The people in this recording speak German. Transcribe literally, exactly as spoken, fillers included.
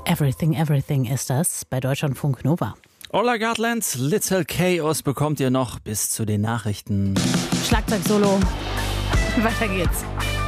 Everything, Everything ist das bei Deutschlandfunk Nova. Ola Gartlands, Little Chaos bekommt ihr noch bis zu den Nachrichten. Schlagzeug-Solo. Weiter geht's.